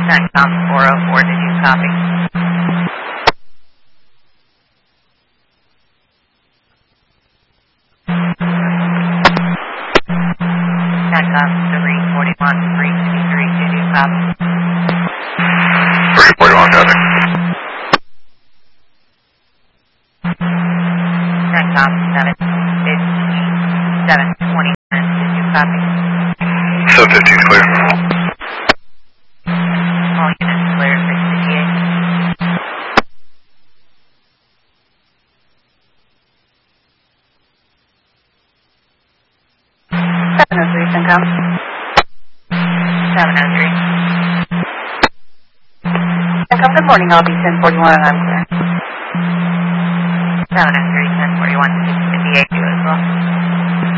CENTCOM 404, did you copy? CENTCOM 341, 363, did you copy? 341, copy. CENTCOM 715, 720, did you copy? 715 clear. All units clear, 658. 703, CENTCOM. 703. CENTCOM, good morning, I'll be 1041 and I'm clear. 703, 1041, 658, you as well.